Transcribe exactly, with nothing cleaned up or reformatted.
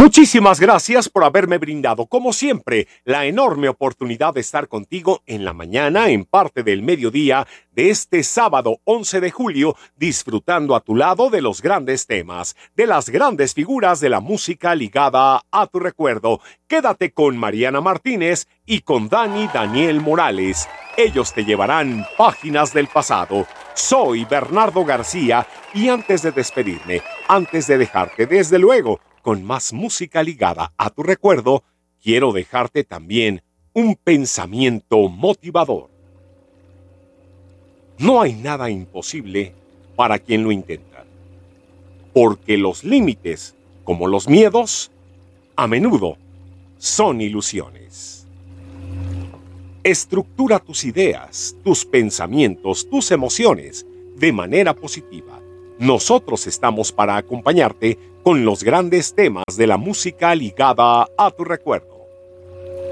Muchísimas gracias por haberme brindado, como siempre, la enorme oportunidad de estar contigo en la mañana, en parte del mediodía de este sábado once de julio, disfrutando a tu lado de los grandes temas, de las grandes figuras de la música ligada a tu recuerdo. Quédate con Mariana Martínez y con Dani Daniel Morales. Ellos te llevarán páginas del pasado. Soy Bernardo García y antes de despedirme, antes de dejarte, desde luego, con más música ligada a tu recuerdo, quiero dejarte también un pensamiento motivador. No hay nada imposible para quien lo intenta, porque los límites, como los miedos, a menudo son ilusiones. Estructura tus ideas, tus pensamientos, tus emociones de manera positiva. Nosotros estamos para acompañarte con los grandes temas de la música ligada a tu recuerdo.